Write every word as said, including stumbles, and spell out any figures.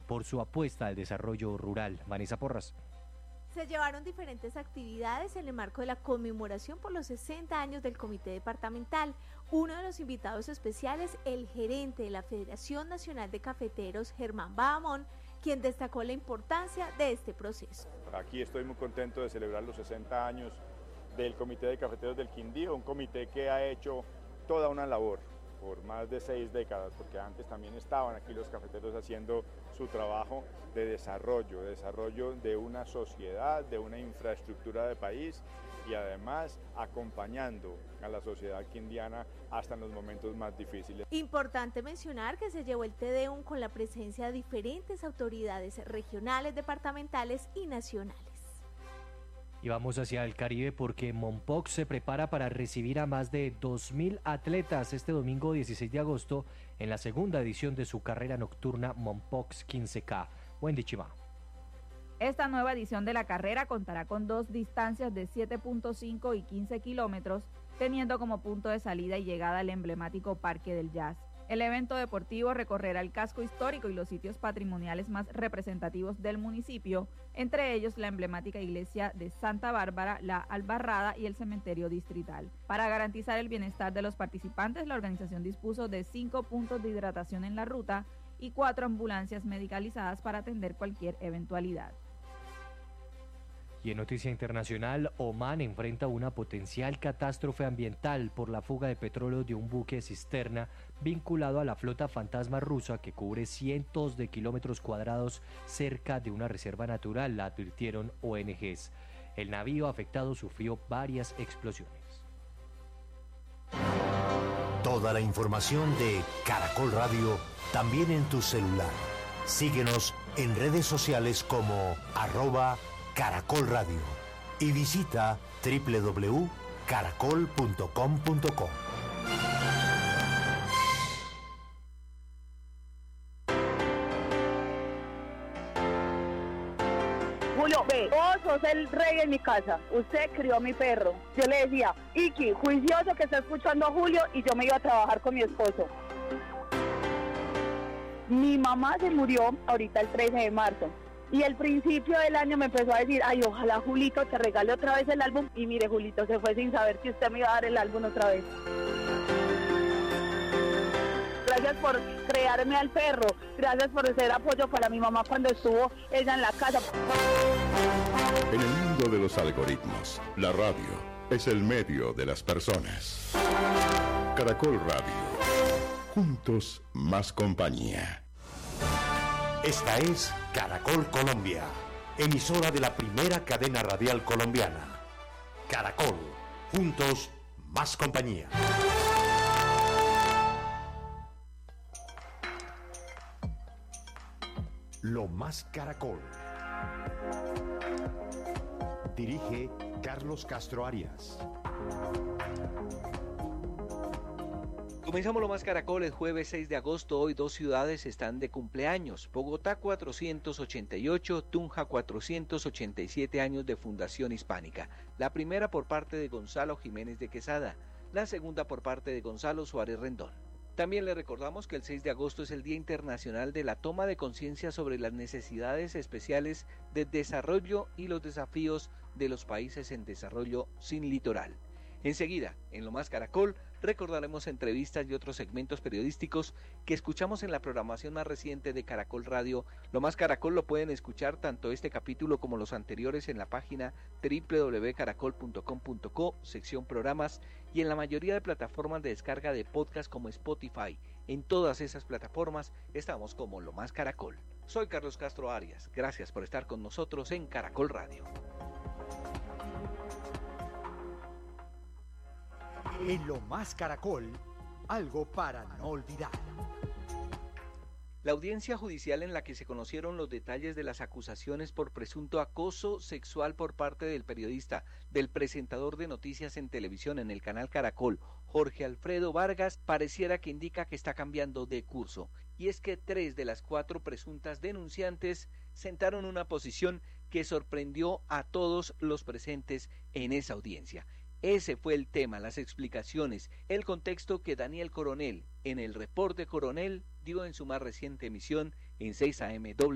por su apuesta al desarrollo rural. Vanessa Porras. Se llevaron diferentes actividades en el marco de la conmemoración por los sesenta años del Comité Departamental. Uno de los invitados especiales, el gerente de la Federación Nacional de Cafeteros, Germán Bahamón, quien destacó la importancia de este proceso. Aquí estoy muy contento de celebrar los sesenta años del Comité de Cafeteros del Quindío, un comité que ha hecho toda una labor por más de seis décadas, porque antes también estaban aquí los cafeteros haciendo su trabajo de desarrollo, de desarrollo de una sociedad, de una infraestructura de país y además acompañando a la sociedad quindiana hasta en los momentos más difíciles. Importante mencionar que se llevó el Tedeum con la presencia de diferentes autoridades regionales, departamentales y nacionales. Y vamos hacia el Caribe porque Mompox se prepara para recibir a más de dos mil atletas este domingo dieciséis de agosto en la segunda edición de su carrera nocturna Mompox quince K. Wendy Chima. Esta nueva edición de la carrera contará con dos distancias de siete punto cinco y quince kilómetros, teniendo como punto de salida y llegada el emblemático Parque del Jazz. El evento deportivo recorrerá el casco histórico y los sitios patrimoniales más representativos del municipio, entre ellos la emblemática iglesia de Santa Bárbara, la Albarrada y el cementerio distrital. Para garantizar el bienestar de los participantes, la organización dispuso de cinco puntos de hidratación en la ruta y cuatro ambulancias medicalizadas para atender cualquier eventualidad. Y en noticia internacional, Omán enfrenta una potencial catástrofe ambiental por la fuga de petróleo de un buque cisterna vinculado a la flota fantasma rusa que cubre cientos de kilómetros cuadrados cerca de una reserva natural, la advirtieron O N Ges. El navío afectado sufrió varias explosiones. Toda la información de Caracol Radio también en tu celular. Síguenos en redes sociales como arroba Caracol Radio y visita doble u doble u doble u punto caracol punto com punto co. Julio, ve, vos sos el rey en mi casa, usted crió a mi perro. Yo le decía, Iki, juicioso que está escuchando a Julio, y yo me iba a trabajar con mi esposo. Mi mamá se murió ahorita el trece de marzo. Y el principio del año me empezó a decir, ay, ojalá Julito te regale otra vez el álbum. Y mire, Julito se fue sin saber que usted me iba a dar el álbum otra vez. Gracias por crearme al perro. Gracias por ser apoyo para mi mamá cuando estuvo ella en la casa. En el mundo de los algoritmos, la radio es el medio de las personas. Caracol Radio. Juntos, más compañía. Esta es Caracol Colombia, emisora de la primera cadena radial colombiana. Caracol, juntos, más compañía. Lo más Caracol. Dirige Carlos Castro Arias. Comenzamos Lo Más Caracol el jueves seis de agosto. Hoy dos ciudades están de cumpleaños. Bogotá cuatrocientos ochenta y ocho, Tunja cuatrocientos ochenta y siete años de fundación hispánica. La primera por parte de Gonzalo Jiménez de Quesada, la segunda por parte de Gonzalo Suárez Rendón. También le recordamos que el seis de agosto es el Día Internacional de la Toma de Conciencia sobre las necesidades especiales de desarrollo y los desafíos de los países en desarrollo sin litoral. Enseguida, en Lo Más Caracol, recordaremos entrevistas y otros segmentos periodísticos que escuchamos en la programación más reciente de Caracol Radio. Lo Más Caracol lo pueden escuchar tanto este capítulo como los anteriores en la página doble u doble u doble u punto caracol punto com punto co, sección programas, y en la mayoría de plataformas de descarga de podcast como Spotify. En todas esas plataformas estamos como Lo Más Caracol. Soy Carlos Castro Arias. Gracias por estar con nosotros en Caracol Radio. En Lo Más Caracol, algo para no olvidar. La audiencia judicial en la que se conocieron los detalles de las acusaciones por presunto acoso sexual por parte del periodista, del presentador de noticias en televisión en el canal Caracol, Jorge Alfredo Vargas, pareciera que indica que está cambiando de curso. Y es que tres de las cuatro presuntas denunciantes sentaron una posición que sorprendió a todos los presentes en esa audiencia. Ese fue el tema, las explicaciones, el contexto que Daniel Coronel, en el Reporte Coronel, dio en su más reciente emisión en seis A M